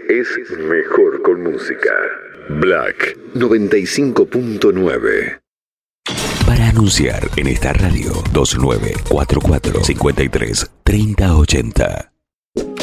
es mejor con música. Black 95.9. Para anunciar en esta radio, 2944 53 3080.